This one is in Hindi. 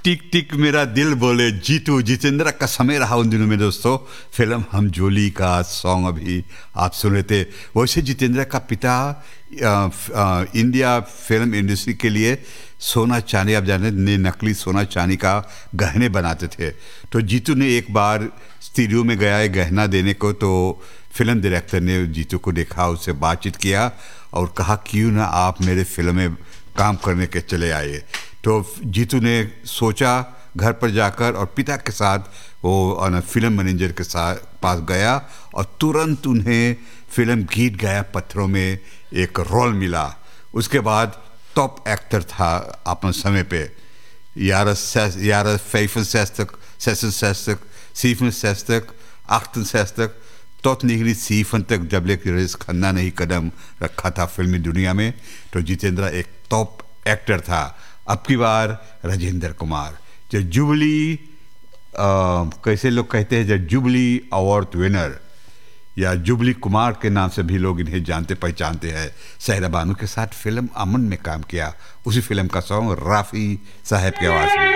टिक टिक मेरा दिल बोले जीतू, जितेंद्र का समय रहा उन दिनों में दोस्तों। फिल्म हम जोली का सॉन्ग अभी आप सुन रहे थे। वैसे जितेंद्र का पिता इंडिया फिल्म इंडस्ट्री के लिए सोना चांदी, आप जाने ने नकली सोना चांदी का गहने बनाते थे। तो जीतू ने एक बार स्टूडियो में गया है गहना देने को, तो फिल्म डायरेक्टर ने जीतू को देखा, उससे बातचीत किया और कहा क्यों ना आप मेरे फिल्म में काम करने के चले आए। तो जीतू ने सोचा घर पर जाकर और पिता के साथ वो फिल्म मैनेजर के साथ पास गया और तुरंत उन्हें फिल्म गीत गाया पत्थरों में एक रोल मिला। उसके बाद टॉप एक्टर था अपने समय पे। Jahre 65, 66, 67, 68 tot 1970 जब लेकर रईस खन्ना ने ही कदम रखा था फिल्मी दुनिया में, तो जितेंद्र एक टॉप एक्टर था। अब की बार राजेंद्र कुमार जो जुबली कैसे लोग कहते हैं, जो जुबली अवार्ड विनर या जुबली कुमार के नाम से भी लोग इन्हें जानते पहचानते हैं। सायरा बानू के साथ फिल्म अमन में काम किया, उसी फिल्म का सॉन्ग राफी साहब की आवाज़ में।